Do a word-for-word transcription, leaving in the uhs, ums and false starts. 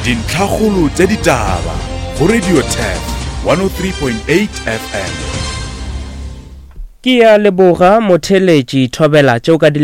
dintlhakgolo tsa ditaba go Radio Tap one oh three point eight F M. Ke ya Leboga motheletši thobela tšeo ka